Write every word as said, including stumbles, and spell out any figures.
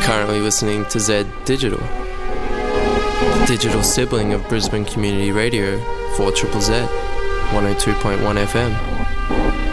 Currently listening to Z Digital, the digital sibling of Brisbane Community Radio, four Z Z Z, one oh two point one F M.